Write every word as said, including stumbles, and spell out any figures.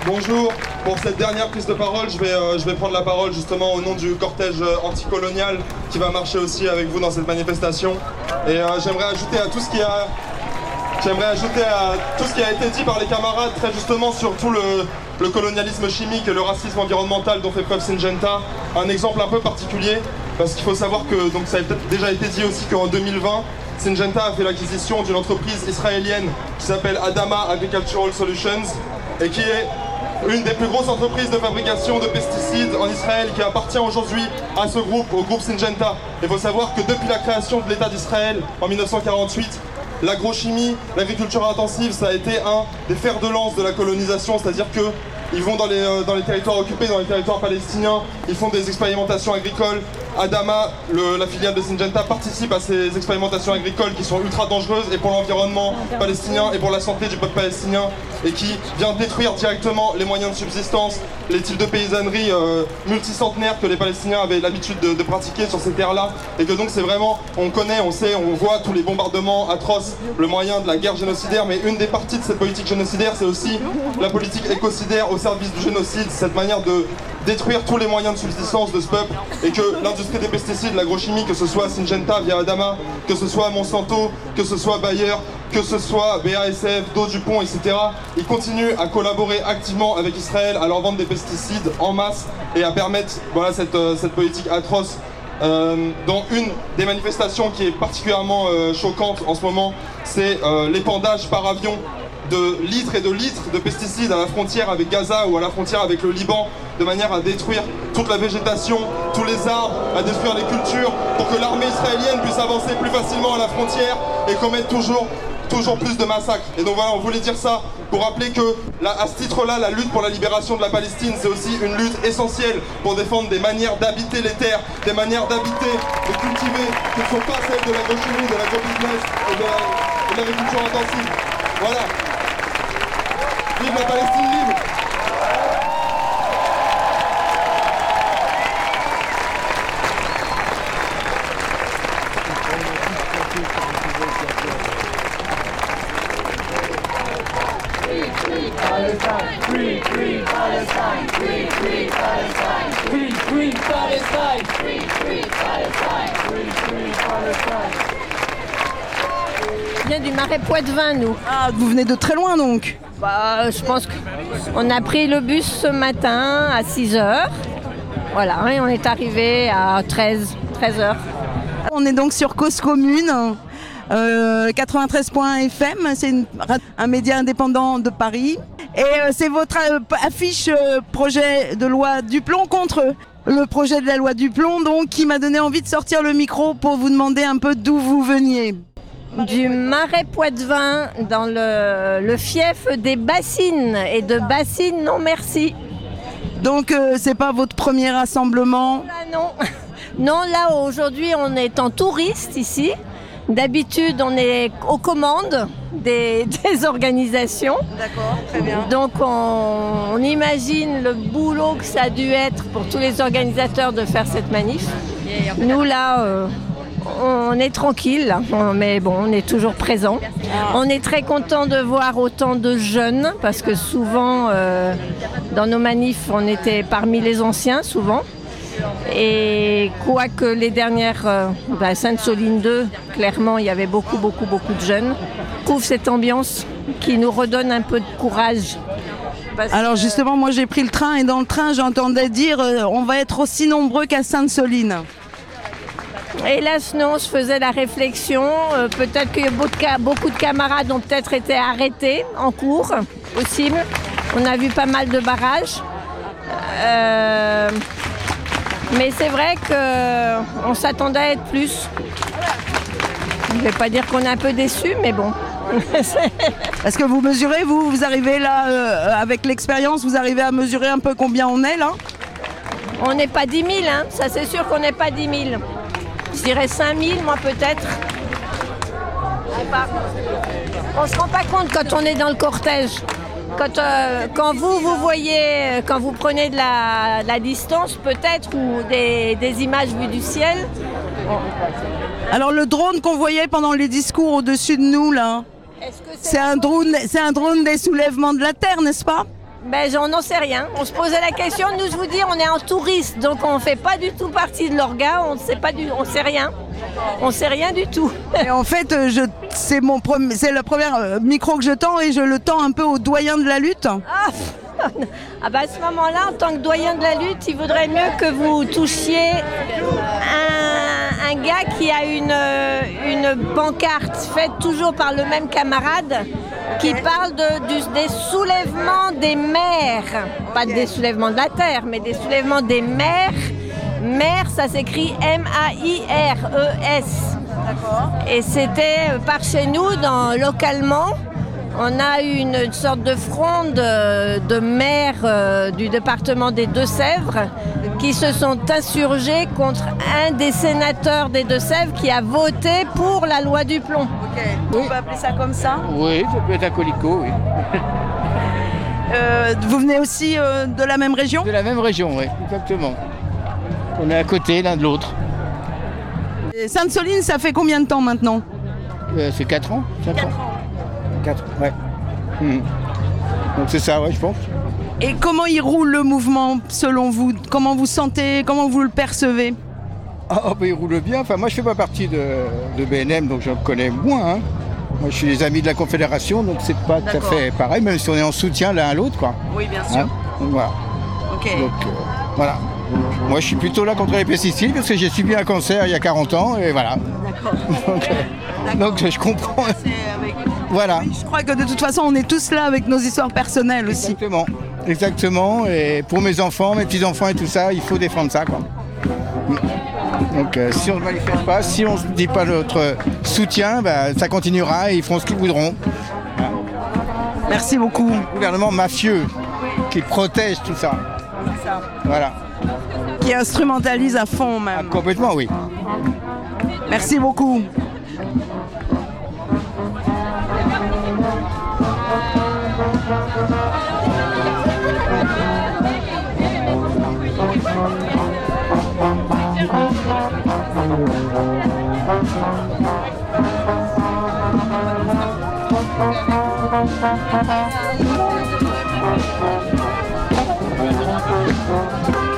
Bonjour, pour cette dernière prise de parole, je vais, euh, je vais prendre la parole justement au nom du cortège anticolonial qui va marcher aussi avec vous dans cette manifestation. Et euh, j'aimerais ajouter à tout ce qui a... J'aimerais ajouter à tout ce qui a été dit par les camarades très justement sur tout le, le colonialisme chimique et le racisme environnemental dont fait preuve Syngenta, un exemple un peu particulier, parce qu'il faut savoir que, donc ça a peut-être déjà été dit aussi qu'en deux mille vingt, Syngenta a fait l'acquisition d'une entreprise israélienne qui s'appelle Adama Agricultural Solutions et qui est une des plus grosses entreprises de fabrication de pesticides en Israël qui appartient aujourd'hui à ce groupe, au groupe Syngenta. Il faut savoir que depuis la création de l'État d'Israël en mille neuf cent quarante-huit, l'agrochimie, l'agriculture intensive, ça a été un des fers de lance de la colonisation, c'est-à-dire qu'ils vont dans les, euh, dans les territoires occupés, dans les territoires palestiniens, ils font des expérimentations agricoles. Adama, le, la filiale de Syngenta, participe à ces expérimentations agricoles qui sont ultra dangereuses et pour l'environnement palestinien et pour la santé du peuple palestinien et qui vient détruire directement les moyens de subsistance, les types de paysannerie euh, multicentenaires que les Palestiniens avaient l'habitude de, de pratiquer sur ces terres-là et que donc c'est vraiment, on connaît, on sait, on voit tous les bombardements atroces, le moyen de la guerre génocidaire, mais une des parties de cette politique génocidaire, c'est aussi la politique écocidaire au service du génocide, cette manière de détruire tous les moyens de subsistance de ce peuple et que l'industrie des pesticides, l'agrochimie, que ce soit Syngenta via Adama, que ce soit Monsanto, que ce soit Bayer, que ce soit B A S F, Dow, Dupont, et cetera, ils continuent à collaborer activement avec Israël, à leur vendre des pesticides en masse et à permettre voilà, cette, euh, cette politique atroce. Euh, dans une des manifestations qui est particulièrement euh, choquante en ce moment, c'est euh, l'épandage par avion de litres et de litres de pesticides à la frontière avec Gaza ou à la frontière avec le Liban, de manière à détruire toute la végétation, tous les arbres, à détruire les cultures, pour que l'armée israélienne puisse avancer plus facilement à la frontière et commettre toujours, toujours plus de massacres. Et donc voilà, on voulait dire ça pour rappeler que, là, à ce titre-là, la lutte pour la libération de la Palestine, c'est aussi une lutte essentielle pour défendre des manières d'habiter les terres, des manières d'habiter, de cultiver, qui ne sont pas celles de l'agrochimie, de l'agrobusiness et de la- de l'agriculture intensive. Voilà. Vive la Palestine libre! Free, free Palestine, free, free Palestine, free, free Palestine, free, free Palestine, free, free Palestine. On vient du Marais Poitevin, nous. Ah, vous venez de très loin donc. Bah, je pense qu'on a pris le bus ce matin à six heures. Voilà, et on est arrivé à treize heures. On est donc sur Cause Commune, euh, quatre-vingt-treize point F M, c'est une- un média indépendant de Paris. Et euh, c'est votre euh, affiche euh, projet de loi Duplon contre le projet de la loi Duplon, donc qui m'a donné envie de sortir le micro pour vous demander un peu d'où vous veniez. Du Marais Poitevin, dans le, le fief des Bassines. Et de Bassines, non merci. Donc euh, c'est pas votre premier rassemblement. Là, non. Non, là, aujourd'hui, on est en touriste ici. D'habitude, on est aux commandes des, des organisations. D'accord, très bien. Donc, on, on imagine le boulot que ça a dû être pour tous les organisateurs de faire cette manif. Nous, là, euh, on est tranquille, là. Mais bon, on est toujours présents. On est très content de voir autant de jeunes, parce que souvent, euh, dans nos manifs, on était parmi les anciens, souvent. Et quoique les dernières, euh, bah, Sainte-Soline deux, clairement, il y avait beaucoup, beaucoup, beaucoup de jeunes. Je trouve cette ambiance qui nous redonne un peu de courage. Parce Alors que- justement, moi j'ai pris le train et dans le train j'entendais dire euh, on va être aussi nombreux qu'à Sainte-Soline. Hélas, non, je faisais la réflexion. Euh, peut-être que beaucoup de, ca- beaucoup de camarades ont peut-être été arrêtés en cours, possible. On a vu pas mal de barrages. Euh, mais c'est vrai qu'on s'attendait à être plus. Je ne vais pas dire qu'on est un peu déçus, mais bon. Est-ce que vous mesurez, vous, vous arrivez là, euh, avec l'expérience, vous arrivez à mesurer un peu combien on est là? On n'est pas dix mille, hein. Ça c'est sûr qu'on n'est pas dix mille. Je dirais cinq mille, moi peut-être. Je sais pas. On se rend pas compte quand on est dans le cortège. Quand, euh, quand vous, vous voyez, quand vous prenez de la, de la distance peut-être, ou des, des images vues du ciel. Alors le drone qu'on voyait pendant les discours au-dessus de nous là, Est-ce que c'est un drone, c'est un drone des soulèvements de la Terre, n'est-ce pas? Ben, on n'en sait rien. On se posait la question. Nous, je vous dis, on est en touriste, donc on ne fait pas du tout partie de l'orga. On ne sait pas du, on sait rien. On sait rien du tout. Et en fait, je, c'est mon premier, c'est le premier micro que je tends et je le tends un peu au doyen de la lutte. Ah, ah bah à ce moment-là, en tant que doyen de la lutte, il vaudrait mieux que vous touchiez un, un gars qui a une, une pancarte faite toujours par le même camarade qui parle de, du, des soulèvements des mers. Pas des soulèvements de la terre, mais des soulèvements des mers. Mer, ça s'écrit M A I R E S. D'accord. Et c'était par chez nous, dans, localement. On a eu une, une sorte de fronde de, de maires euh, du département des Deux-Sèvres qui se sont insurgés contre un des sénateurs des Deux-Sèvres qui a voté pour la loi du plomb. Ok, oui. On peut appeler ça comme ça? Oui, ça peut être un colico, oui. euh, vous venez aussi euh, de la même région? De la même région, oui, exactement. On est à côté l'un de l'autre. Et Sainte-Soline, ça fait combien de temps maintenant? euh, C'est quatre ans. quatre ans. quatre, ouais. Mmh. Donc c'est ça, ouais, je pense. Et comment il roule le mouvement selon vous? Comment vous sentez? Comment vous le percevez? Ah, oh, bah, il roule bien. Enfin, moi, je fais pas partie de, de B N M, donc je le connais moins. Hein. Moi, je suis les amis de la Confédération, donc c'est pas tout à fait pareil, même si on est en soutien l'un à l'autre, quoi. Oui, bien sûr. Hein, donc voilà. Ok. Donc euh, voilà. Moi, je suis plutôt là contre les pesticides parce que j'ai subi un cancer il y a quarante ans et voilà. D'accord. donc, euh, donc je comprends. Avec... Voilà. Oui, je crois que de toute façon, on est tous là avec nos histoires personnelles aussi. Exactement. Exactement. Et pour mes enfants, mes petits-enfants et tout ça, il faut défendre ça, quoi. Donc euh, si on ne manifeste pas, si on ne dit pas notre soutien, bah, ça continuera et ils feront ce qu'ils voudront. Voilà. Merci beaucoup. Un gouvernement mafieux qui protège tout ça. C'est ça. Voilà. Qui instrumentalise à fond même. Ah, complètement, oui. Merci beaucoup.